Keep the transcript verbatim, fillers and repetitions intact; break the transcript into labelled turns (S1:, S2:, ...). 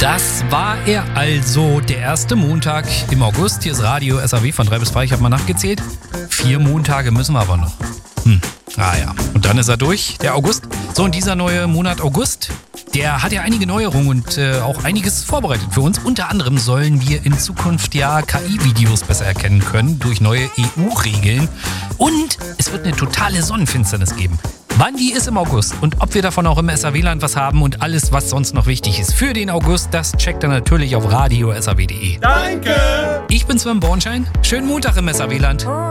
S1: Das war er also, der erste Montag im August. Hier ist Radio S A W von drei bis drei, ich habe mal nachgezählt. Vier Montage müssen wir aber noch. Hm, ah ja, und dann ist er durch, der August. So, und dieser neue Monat August, der hat ja einige Neuerungen und äh, auch einiges vorbereitet für uns. Unter anderem sollen wir in Zukunft ja K I-Videos besser erkennen können durch neue E U-Regeln. Und es wird eine totale Sonnenfinsternis geben. Wann die ist im August und ob wir davon auch im S A W-Land was haben und alles, was sonst noch wichtig ist für den August, das checkt ihr natürlich auf radio punkt s a w punkt d e.
S2: Danke!
S1: Ich bin Sven Bornschein. Schönen Montag im S A W-Land.